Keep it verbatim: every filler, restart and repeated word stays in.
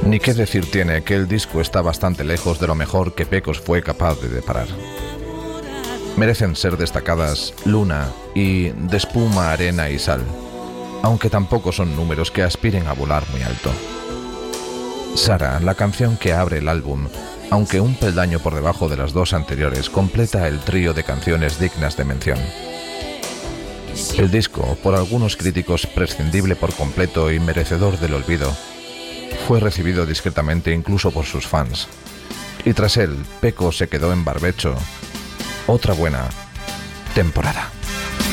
Ni qué decir tiene que el disco está bastante lejos de lo mejor que Pecos fue capaz de deparar. Merecen ser destacadas Luna y De espuma, arena y sal, aunque tampoco son números que aspiren a volar muy alto. Sara, la canción que abre el álbum, aunque un peldaño por debajo de las dos anteriores, completa el trío de canciones dignas de mención. El disco, por algunos críticos prescindible por completo y merecedor del olvido, fue recibido discretamente incluso por sus fans. Y tras él, Pecos se quedó en barbecho otra buena temporada.